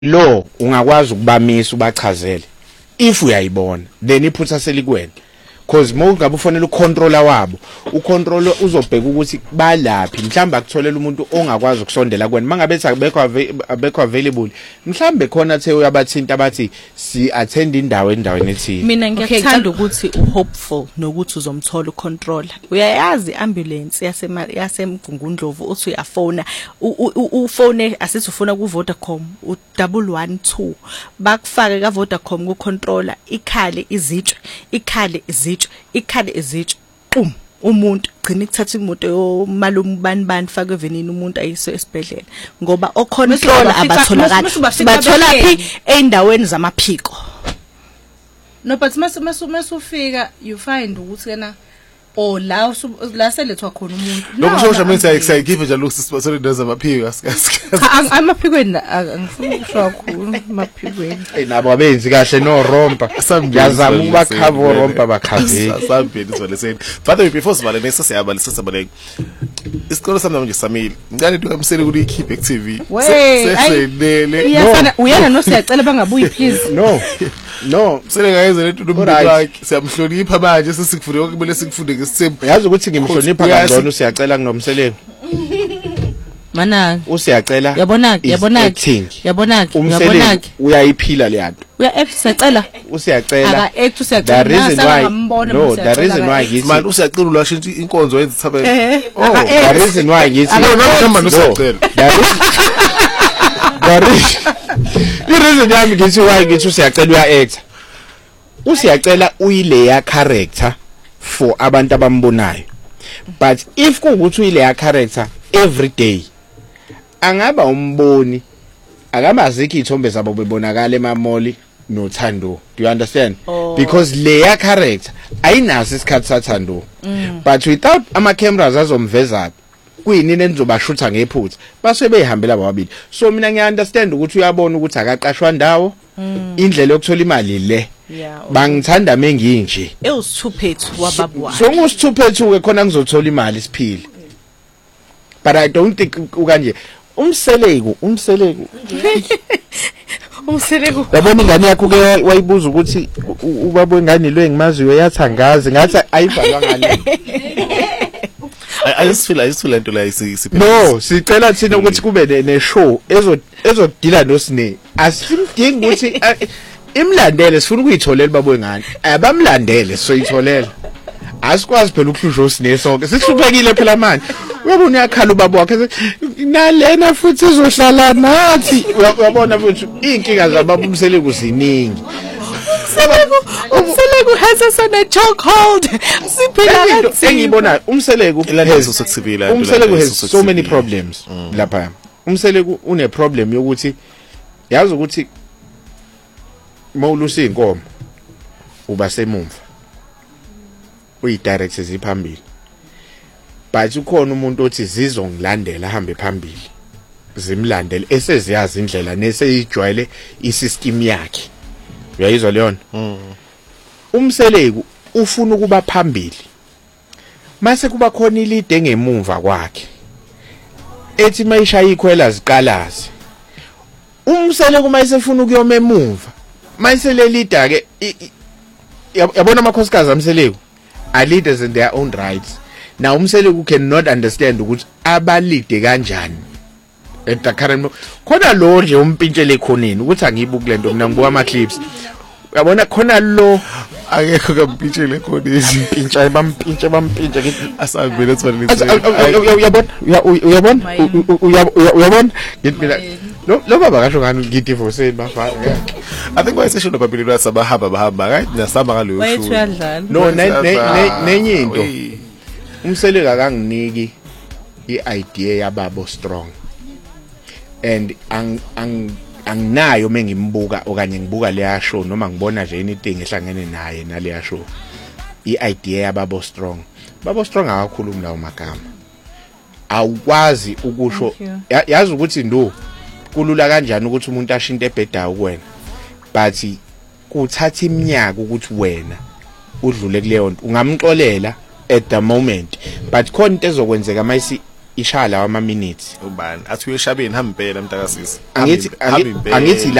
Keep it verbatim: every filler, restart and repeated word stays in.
lo ungakwazi ukubamisa ubachazele if uyayibona then iphutha selikuwena cause mawungabe ufonela ucontroller wabo ucontroller uzobheka ukuthi balaphi mhlamba akutholela umuntu ongakwazi ukusondela kwena mangabe ethi abekho abekho available mhlambe khona the uyabathinta abathi si attend indawo endaweni ethini. Mina ngiyathanda ukuthi uhopeful nokuthi uzomthola ucontroller uyayazi ambulance yasema yasemgungundlovu uthi uyafona ufone asithi ufona ku Vodacom u double one two bakufake ka Vodacom ku controller ikhale izitshe ikhale izitshe ikhale izitshe qum umuntu gcina ukuthatha imoto yomalume bani bani fake evenini umuntu ayiswe esibhedlela ngoba ocontroller abatholakala bathola phi endaweni zamaphiko. No but mase mase ufika you find ukuthi kana o la la selethwa khona umuntu lokusho manje sayikhiphe nje lokho sisibasele ndaza amaphiko asikasi amaphikweni angifuni ukusho kakhulu amaphikweni hey nabo abenzi kahle no rompa yazama ukubakhava rompa bakhavi asambeni izoleseni father before sibale nese siyabale sesibale isikolo sami manje samile ngani into kamsele kuli keep active sesenele uyafana uyana no siyacela bangabuyi please no no sele ngayenza lento umuntu wakhe siyamhlonipha manje sesikufune kumele sikufunde ngesithembu yazi ukuthi ngimhlonipha kangcono usiyacela kunomseleni mana usiyacela yabona yabona yabona yabona uyayiphila le yanto uya act siyacela usiyacela aka act usiyacela ngambona no the reason why ngithi man usiyacela ulasho inkonzo yenza thabe oh the reason why ngithi noma usiyacela Garish. The reason yami ngithi why ngithi usiyacela uya act. Usiyacela uyileya character for abantu abambonayo. But if kuukuthi uyileya character every day angaba umboni akaba azikho ithombe zabo bebonakala emamoli nothando. Do you understand? Oh. Because leya character ayinaso isikhathi sathando. Mm. But without ama cameras azomveza kuyini enizobashutha ngephutha base behambela bobabili so mina ngiya understand ukuthi uyabona ukuthi akaqashwa ndawo indlela yokuthola imali le bangithanda menginje ewusithuphethu wababwa so ngusithuphethu ke khona ngizothola imali siphile but I don't think ukanje umseleku umseleku umseleku yabona ingane yakho ke wayibuza ukuthi ubaba wengane lo engimaziwe yathangazi ngathi ayibhalwa ngani I just feel I just feel into like si no sicela thina ukuthi kube ne show ezo ezodila nosine asimdingi ukuthi imlandele sifuna ukuyitholela babo ngani abamlandele soyitholela asikwazi phela ukuhlusha osine sonke sihluphekile phela manje uyabona uyakhala ubaba wakhe nalena futhi izohlala nathi uyabona futhi inkinga zababa umseleku ziningi umseleku has us on a chokehold siphila kathi engibona umseleku lezo sokusibila umseleku has so many problems lapha umseleku une problem yokuthi yazi ukuthi mawulusa inkomo uba semumva uyi direct ziphambili but ukhona umuntu othi zizongilandela ahambe phambili zimlandele eseziyazi indlela neseyijwayele isystem yakhe uyayizwa leyo umseleku ufuna ukuba phambili mase kuba khona ilide engemumva kwakhe ethi mayishaya ikhwela ziqalazi umseleku mayisefuna ukuyoma emumva mayisele leader ke yabona amakhosikazi amseleku are leaders in their own rights now umseleku cannot understand ukuthi abalide kanjani at the current khona lo nje umpintshele khoneni ukuthi angibuki lento mina ngibuka ama clips uyabona khona lo akekho kampintshele khoneni impintsha bampintshe bampintshe asavele etswana uyabona uyabona uyabona ngithina lo lo baba kasho ngani ngidivorce bafana I think wayesesho nobabili lwasabahamba bahamba right nasaba ngalo show wayethu yadlala no nenye into umseleko akanginiki iidea yababo strong and ang ang anginayo mengimbuka okanye ngibuka leya show noma ngibona nje anything ehlangene naye naleya show iidea yababo strong babo strong akakhulumi lawo magama awukwazi ukusho yazi ukuthi ndo kulula kanjani ukuthi umuntu ashinte ebhedayo kuwena but kuthatha iminyaka ukuthi wena udlule kuleyo nto ungamxolela at the moment but khona into ezokwenzeka mayisi ishaya lawa ama minutes ubani athi uyeshabeni hamba impela mntakasisi angithi angithi